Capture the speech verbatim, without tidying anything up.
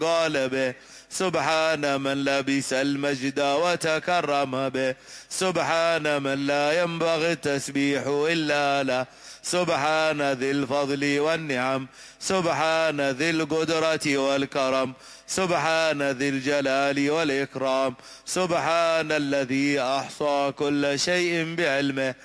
قال به. سبحان من لبس المجد وتكرم به. سبحان من لا ينبغي التسبيح إلا له. سبحان ذي الفضل والنعم. سبحان ذي القدرة والكرم. سبحان ذي الجلال والإكرام. سبحان الذي أحصى كل شيء بعلمه.